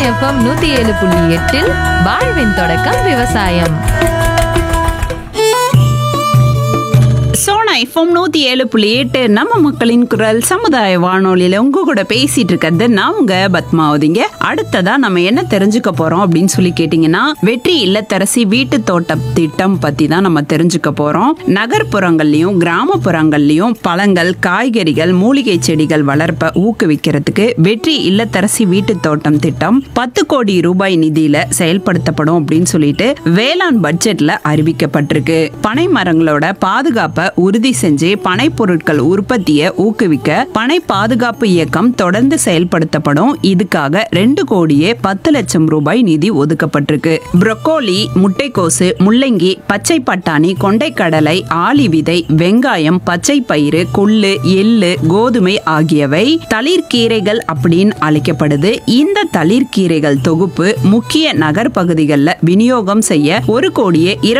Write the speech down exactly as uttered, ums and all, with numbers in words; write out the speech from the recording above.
FM நூத்தி ஏழு புள்ளி எட்டில் வாழ்வின் தொடக்கம் விவசாயம். சோனா எஃப்எம் நூத்தி ஏழு புள்ளி எட்டு நம்ம மக்களின் குரல் சமுதாய வானொலியில உங்க கூட பேசிட்டு இருக்கிறது நான் உங்க பத்மாவதிங்க. அடுத்ததா நம்ம என்ன தெரிஞ்சுக்க போறோம் அப்படின்னு சொல்லி கேட்டீங்கன்னா, வெற்றி இல்லத்தரசி வீட்டு தோட்ட திட்டம் பத்தி தான் நம்ம தெரிஞ்சுக்க போறோம். நகர்ப்புறங்கள்லயும் கிராமப்புறங்கள்லயும் பழங்கள், காய்கறிகள், மூலிகை செடிகள் வளர்ப்ப ஊக்குவிக்கிறதுக்கு வெற்றி இல்லத்தரசி வீட்டு தோட்டம் திட்டம் பத்து கோடி ரூபாய் நிதியில செயல்படுத்தப்படும் அப்படின்னு சொல்லிட்டு வேளாண் பட்ஜெட்ல அறிவிக்கப்பட்டிருக்கு. பனை மரங்களோட பாதுகாப்பை உறுதி செஞ்சு பனை பொருட்கள் உற்பத்தியை ஊக்குவிக்க பனை பாதுகாப்பு இயக்கம் தொடர்ந்து செயல்படுத்தப்படும். இதுக்காக ரெண்டு கோடியே பத்து லட்சம் ரூபாய் நிதி ஒதுக்கப்பட்டிருக்கு. புரோக்கோலி, முட்டைக்கோசு, முள்ளங்கி, பச்சை பட்டாணி, கொண்டைக்கடலை, ஆளி விதை, வெங்காயம், பச்சை பயிறு, கொள்ளு, எள்ளு, கோதுமை ஆகியவை தளிர்கீரைகள் அப்படின்னு அழைக்கப்படுது. இந்த தளிர்கீரைகள் தொகுப்பு முக்கிய நகர் பகுதிகளில் விநியோகம் செய்ய ஒரு கோடியே